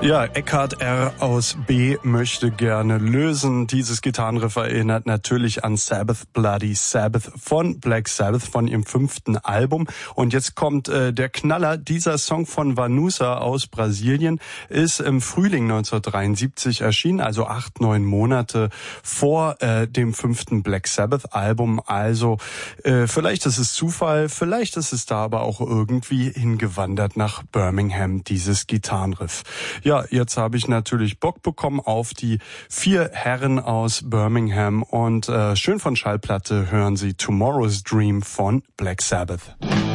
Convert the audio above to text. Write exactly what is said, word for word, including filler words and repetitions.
Ja, Eckhard R. aus B. möchte gerne lösen. Dieses Gitarrenriff erinnert natürlich an Sabbath Bloody Sabbath von Black Sabbath, von ihrem fünften Album. Und jetzt kommt äh, der Knaller. Dieser Song von Vanusa aus Brasilien ist im Frühling neunzehnhundertdreiundsiebzig erschienen, also acht, neun Monate vor äh, dem fünften Black Sabbath Album. Also äh, vielleicht ist es Zufall, vielleicht ist es da aber auch irgendwie hingewandert nach Birmingham, dieses Gitarrenriff. Ja, Ja, jetzt habe ich natürlich Bock bekommen auf die vier Herren aus Birmingham und äh, schön von Schallplatte hören Sie Tomorrow's Dream von Black Sabbath.